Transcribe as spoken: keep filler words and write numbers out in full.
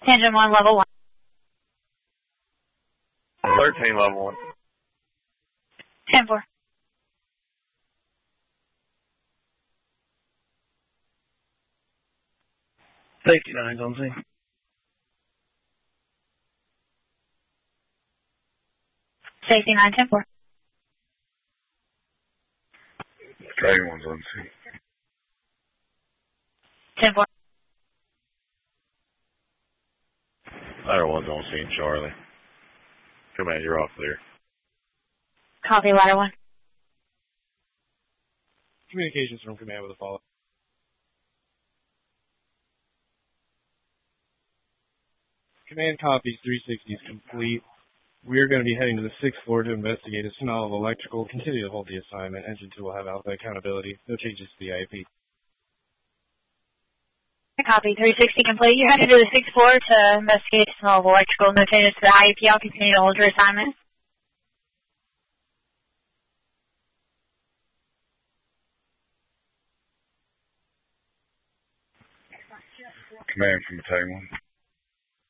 Tangent one, level one. thirteen, level one. ten four. Safety nine's on scene. Safety nine, ten four. Dragon one's on scene. ten four. Ladder one's on scene, Charlie. Command, you're off clear. Copy, ladder one. Communications from command with a follow. Command copies, three sixty is complete. We are going to be heading to the sixth floor to investigate a smell of electrical. Continue to hold the assignment. Engine two will have alpha accountability. No changes to the I P. Copy, three sixty complete. You're headed to the sixth floor to investigate a smell of electrical. No changes to the I E P. I'll continue to hold your assignment. Command from battalion one.